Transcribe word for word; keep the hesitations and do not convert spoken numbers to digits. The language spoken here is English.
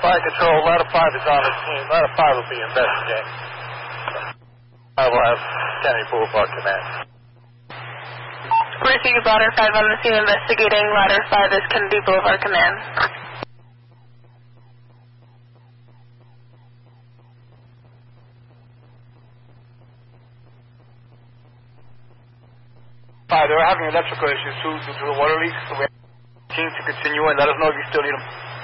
Fire Control, Ladder five is on the scene. Ladder five will be investigating. I will have Kennedy Boulevard Command. Received Ladder five on the scene investigating. Ladder five is Kennedy Boulevard Command. Five, they were having electrical issues too due to the water leaks, so we have team to continue and let us know if you still need them.